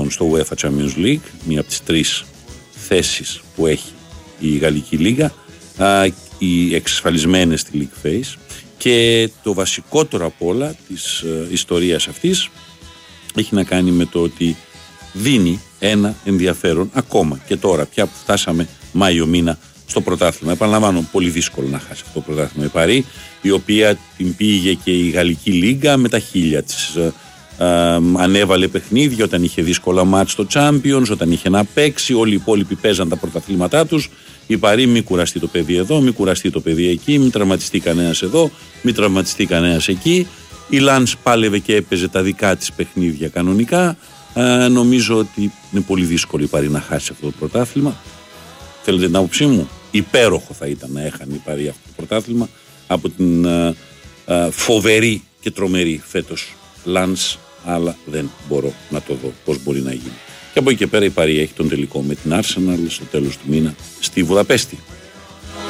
λοιπόν στο UEFA Champions League, μία από τις 3 θέσεις που έχει η Γαλλική Λίγα, οι εξασφαλισμένες στη League Phase, και το βασικότερο απ' όλα της ιστορίας αυτής έχει να κάνει με το ότι δίνει ένα ενδιαφέρον ακόμα και τώρα πια που φτάσαμε Μάιο μήνα στο πρωτάθλημα. Επαναλαμβάνω, πολύ δύσκολο να χάσει αυτό το πρωτάθλημα η Παρί, η οποία την πήγε και η Γαλλική Λίγκα με τα χίλια της. Ανέβαλε παιχνίδια όταν είχε δύσκολα μάτς στο Champions, όταν είχε να παίξει, όλοι οι υπόλοιποι παίζαν τα πρωταθλήματά τους. Η Παρί, μη κουραστεί το παιδί εδώ, μη κουραστεί το παιδί εκεί, μη τραυματιστεί κανένας εδώ, μη τραυματιστεί κανένας εκεί. Η Λανς πάλευε και έπαιζε τα δικά της παιχνίδια κανονικά. Νομίζω ότι είναι πολύ δύσκολο η Παρί να χάσει αυτό το πρωτάθλημα. Θέλετε την άποψή μου? Υπέροχο θα ήταν να έχανε η Παρί αυτό το πρωτάθλημα από την φοβερή και τρομερή φέτος Λανς, αλλά δεν μπορώ να το δω πώς μπορεί να γίνει. Και από εκεί και πέρα η Παρί έχει τον τελικό με την Arsenal στο τέλος του μήνα στη Βουδαπέστη.